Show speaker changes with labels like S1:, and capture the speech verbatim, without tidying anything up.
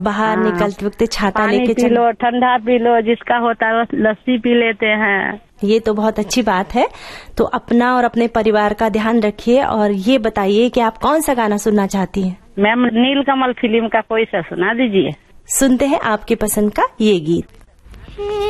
S1: बाहर
S2: हाँ।
S1: निकलते वक्त छाता
S2: पानी
S1: लेके
S2: पी
S1: चल।
S2: लो, ठंडा पी लो, जिसका होता है लस्सी पी लेते हैं।
S1: ये तो बहुत अच्छी बात है। तो अपना और अपने परिवार का ध्यान रखिए और ये बताइए कि आप कौन सा गाना सुनना चाहती हैं?
S2: मैम नीलकमल फिल्म का कोई सा सुना दीजिए।
S1: सुनते हैं आपकी पसंद का ये गीत।